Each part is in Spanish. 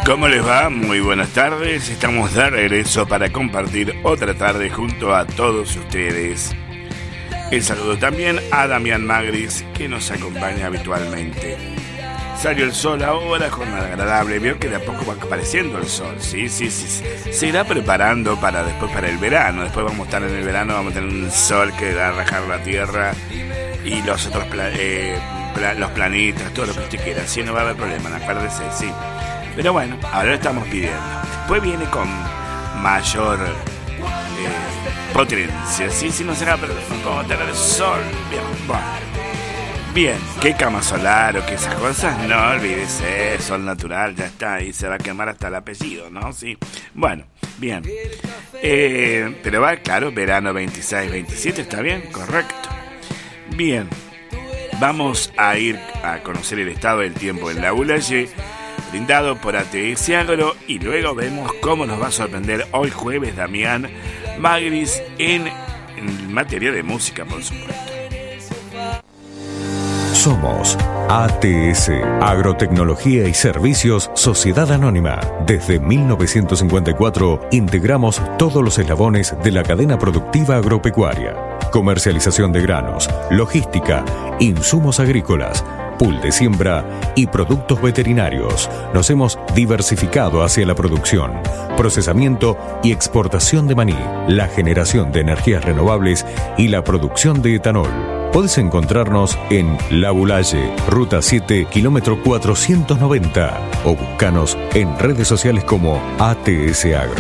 ¿Cómo les va? Muy buenas tardes. Estamos de regreso para compartir otra tarde junto a todos ustedes. El saludo también a Damián Magris, que nos acompaña habitualmente. Salió el sol ahora, jornada agradable. Veo que de a poco va apareciendo el sol. Sí. Se irá preparando para después para el verano. Después vamos a estar en el verano, vamos a tener un sol que va a rajar la tierra y los otros los planetas, todo lo que usted quiera. Así no va a haber problema, acuérdese, sí. Pero bueno, ahora lo estamos pidiendo. Después viene con mayor potencia. Sí, no será problema. Como tener el sol. Bien, bueno. Bien, ¿qué cama solar o qué esas cosas? No, olvídese, sol natural, ya está. Y se va a quemar hasta el apellido, ¿no? Sí. Bueno, bien. Pero va, claro, verano 26, 27, ¿está bien? Correcto. Bien. Vamos a ir a conocer el estado del tiempo en la ULAYE, brindado por ATS Agro, y luego vemos cómo nos va a sorprender hoy jueves Damián Magris en materia de música, por supuesto. Somos ATS, Agrotecnología y Servicios Sociedad Anónima. Desde 1954 integramos todos los eslabones de la cadena productiva agropecuaria. Comercialización de granos, logística, insumos agrícolas, pool de siembra y productos veterinarios. Nos hemos diversificado hacia la producción, procesamiento y exportación de maní, la generación de energías renovables y la producción de etanol. Podés encontrarnos en La Bulaye, Ruta 7, kilómetro 490, o buscanos en redes sociales como ATS Agro.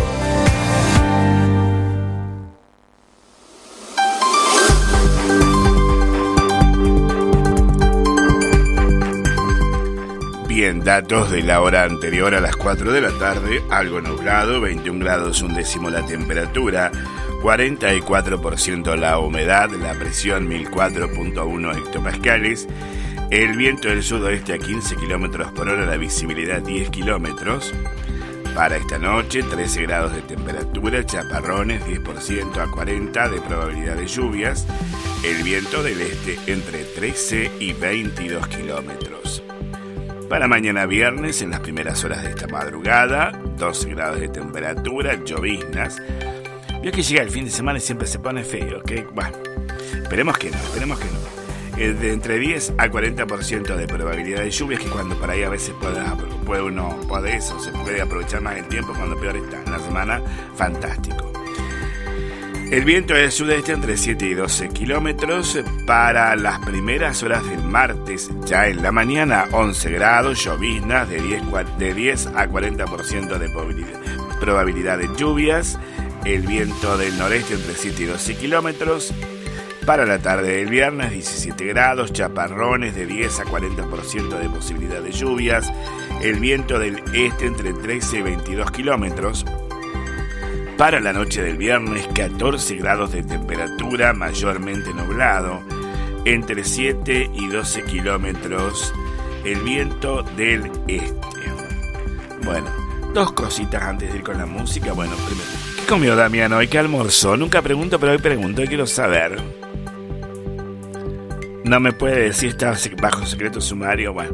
Bien, datos de la hora anterior a las 4 de la tarde, algo nublado, 21 grados un décimo la temperatura, 44% la humedad, la presión 1004.1 hectopascales, el viento del sudoeste a 15 kilómetros por hora, la visibilidad 10 kilómetros. Para esta noche, 13 grados de temperatura, chaparrones 10% a 40 de probabilidad de lluvias, el viento del este entre 13 y 22 kilómetros. Para mañana viernes, en las primeras horas de esta madrugada, 12 grados de temperatura, lloviznas. Vio que llega el fin de semana y siempre se pone feo, ¿ok? Bueno, esperemos que no. De entre 10 a 40% de probabilidad de lluvias, que cuando por ahí a veces se puede aprovechar más el tiempo cuando peor está. En la semana, fantástico. El viento del sudeste entre 7 y 12 kilómetros. Para las primeras horas del martes, ya en la mañana, 11 grados, lloviznas de 10 a 40% de probabilidad de lluvias. El viento del noreste entre 7 y 12 kilómetros. Para la tarde del viernes, 17 grados, chaparrones de 10 a 40% de posibilidad de lluvias. El viento del este entre 13 y 22 kilómetros. Para la noche del viernes, 14 grados de temperatura, mayormente nublado, entre 7 y 12 kilómetros, el viento del este. Bueno, dos cositas antes de ir con la música. Bueno, primero, ¿qué comió Damián hoy? ¿Qué almorzó? Nunca pregunto, pero hoy pregunto y quiero saber. No me puede decir, está bajo secreto sumario. Bueno,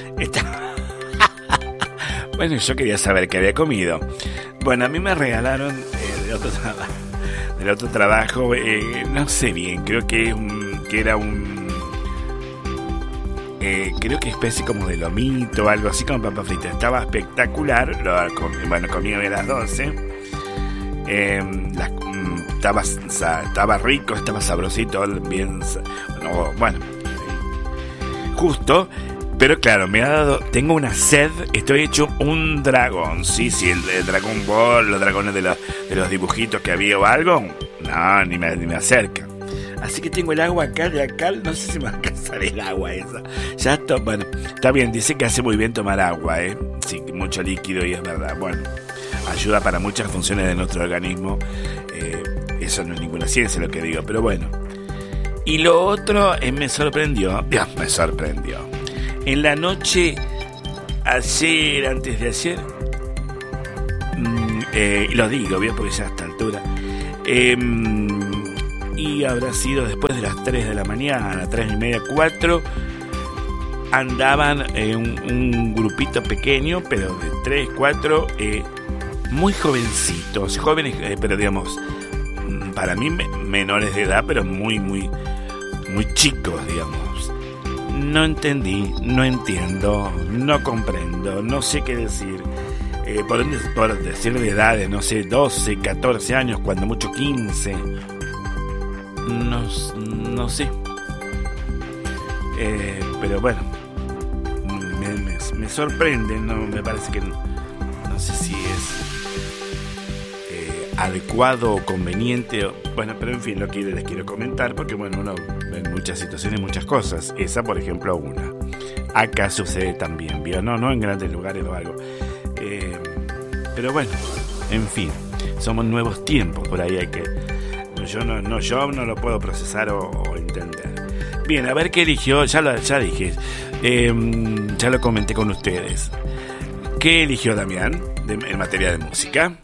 bueno, yo quería saber qué había comido. Bueno, a mí me regalaron del otro trabajo, no sé bien, creo que creo que especie como de lomito, algo así como papa frita. Estaba espectacular, comí hoy a las 12. Estaba rico, estaba sabrosito, bien, justo. Pero claro, tengo una sed, estoy hecho un dragón. Sí, el Dragon Ball, los dragones de los dibujitos que había o algo. No, ni me acerca. Así que tengo el agua acá, no sé si me va a alcanzar el agua esa. Ya está, bueno, está bien, dice que hace muy bien tomar agua, sí, mucho líquido, y es verdad. Bueno, ayuda para muchas funciones de nuestro organismo. Eso no es ninguna ciencia lo que digo, pero bueno. Y lo otro me sorprendió. En la noche, antes de ayer, y lo digo bien porque ya a esta altura, y habrá sido después de las 3 de la mañana, 3:30, 4, andaban un grupito pequeño, pero de 3, 4, muy jovencitos, jóvenes, pero digamos, para mí menores de edad, pero muy chicos, digamos. No entendí, no entiendo, no comprendo, no sé qué decir. Por decir de edades, no sé, 12, 14 años, cuando mucho 15. No sé. Pero bueno, me sorprende, no me parece que no sé si es adecuado o conveniente, bueno, pero en fin, lo que les quiero comentar, porque bueno, uno ve en muchas situaciones muchas cosas, esa por ejemplo una. Acá sucede también, ¿vio? No en grandes lugares o algo, pero bueno, en fin, somos nuevos tiempos, por ahí hay que, yo no lo puedo procesar o entender. Bien, a ver qué eligió, ya dije, ya lo comenté con ustedes. ¿Qué eligió Damián en materia de música?